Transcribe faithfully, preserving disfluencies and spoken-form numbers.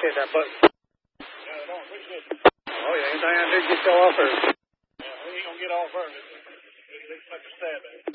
appreciate that, but... Yeah, no, appreciate it. Oh, yeah, anything I do get you off her. Yeah, we ain't gonna get off her. They, they, they such a sad.